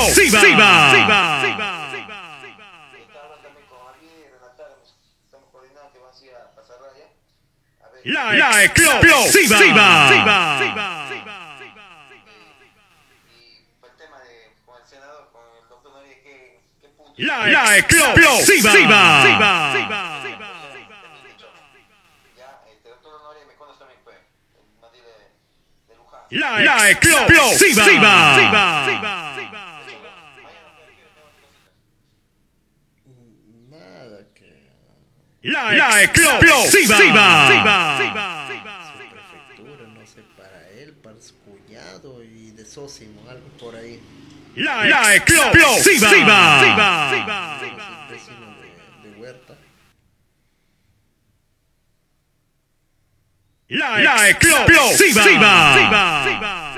explosiva. La explosiva. La explosiva. La explosiva. Nada que... La explosiva. Su prefectura, no sé, para él, para su cuñado y de Sósimo, algo por ahí. La explosiva. Los vecinos de Huerta. La explosiva.